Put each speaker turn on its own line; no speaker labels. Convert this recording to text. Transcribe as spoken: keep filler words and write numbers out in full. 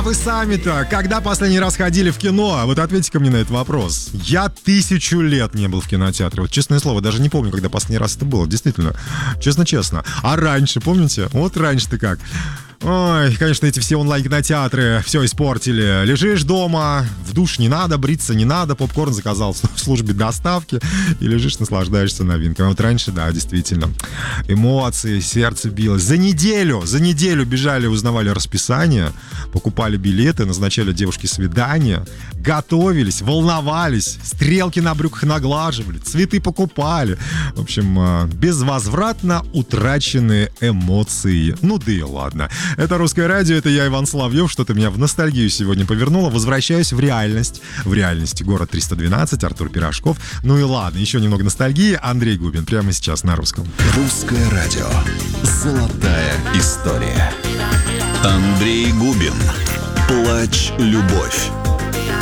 вы сами-то когда последний раз ходили в кино? Вот ответьте-ка мне на этот вопрос. Я тысячу лет не был в кинотеатре. Вот честное слово, даже не помню, когда последний раз это было. Действительно, честно-честно. А раньше, помните? Вот раньше-то как? Ой, конечно, эти все онлайн-кинотеатры все испортили. Лежишь дома, в душ не надо, бриться не надо, попкорн заказал в службе доставки и лежишь, наслаждаешься новинками. Вот раньше, да, действительно, эмоции, сердце билось. За неделю, за неделю бежали, узнавали расписание, покупали билеты, назначали девушке свидания, готовились, волновались, стрелки на брюках наглаживали, цветы покупали. В общем, безвозвратно утраченные эмоции. Ну да и ладно. Это «Русское радио», это я, Иван Соловьев. Что-то меня в ностальгию сегодня повернуло. Возвращаюсь в реальность. В реальности город триста двенадцать, Артур Пирожков. Ну и ладно, еще немного ностальгии. Андрей Губин прямо сейчас на русском.
«Русское радио». Золотая история. Андрей Губин. «Плачь, любовь».